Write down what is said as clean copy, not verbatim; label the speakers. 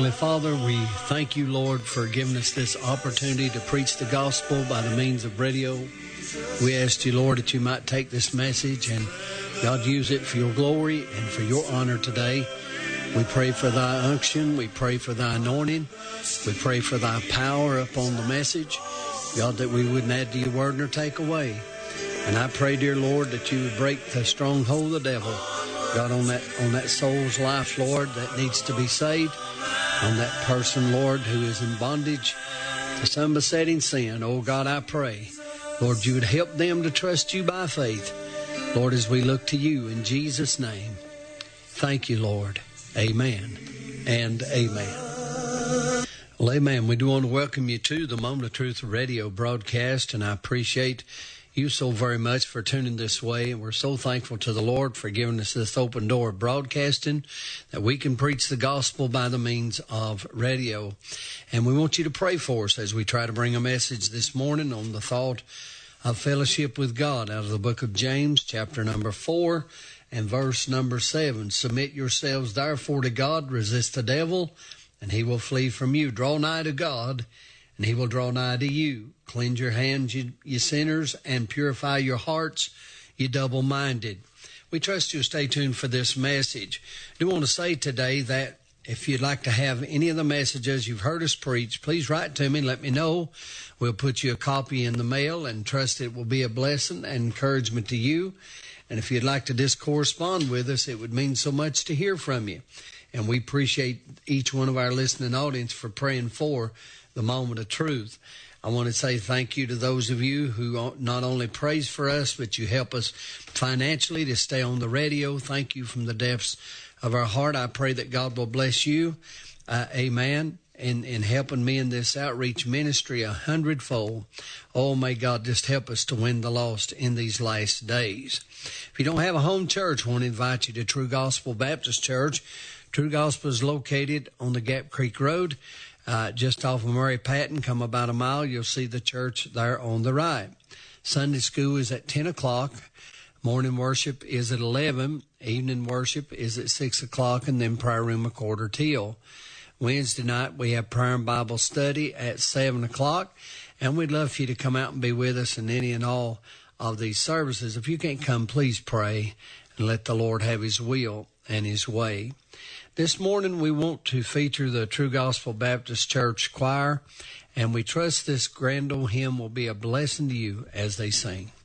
Speaker 1: Heavenly Father, we thank you, Lord, for giving us this opportunity to preach the gospel by the means of radio. We ask you, Lord, that you might take this message and, God, use it for your glory and for your honor today. We pray for thy unction. We pray for thy anointing. We pray for thy power upon the message. God, that we wouldn't add to your word nor take away. And I pray, dear Lord, that you would break the stronghold of the devil, God, on that soul's life, Lord, that needs to be saved, on that person, Lord, who is in bondage to some besetting sin. Oh, God, I pray, Lord, you would help them to trust you by faith, Lord, as we look to you in Jesus' name. Thank you, Lord. Amen and amen. Well, amen. We do want to welcome you to the Moment of Truth radio broadcast, and I appreciate you so very much for tuning this way, and we're so thankful to the Lord for giving us this open door of broadcasting that we can preach the gospel by the means of radio. And we want you to pray for us as we try to bring a message this morning on the thought of fellowship with God out of the book of James, chapter number 4 and verse number 7. Submit yourselves therefore to God, resist the devil, and he will flee from you. Draw nigh to God, and he will draw nigh to you. Cleanse your hands, you sinners, and purify your hearts, you double-minded. We trust you'll stay tuned for this message. I do want to say today that if you'd like to have any of the messages you've heard us preach, please write to me and let me know. We'll put you a copy in the mail and trust it will be a blessing and encouragement to you. And if you'd like to just correspond with us, it would mean so much to hear from you. And we appreciate each one of our listening audience for praying for the Moment of Truth. I want to say thank you to those of you who not only praise for us, but you help us financially to stay on the radio. Thank you from the depths of our heart. I pray that God will bless you, amen, in helping me in this outreach ministry 100-fold. Oh, may God just help us to win the lost in these last days. If you don't have a home church, I want to invite you to True Gospel Baptist Church. True Gospel is located on the Gap Creek Road, just off of Murray Patton. Come about a mile, you'll see the church there on the right. Sunday school is at 10 o'clock. Morning worship is at 11. Evening worship is at 6 o'clock, and then prayer room a quarter till. Wednesday night, we have prayer and Bible study at 7 o'clock, and we'd love for you to come out and be with us in any and all of these services. If you can't come, please pray and let the Lord have his will and his way. This morning, we want to feature the True Gospel Baptist Church Choir, and we trust this grand old hymn will be a blessing to you as they sing.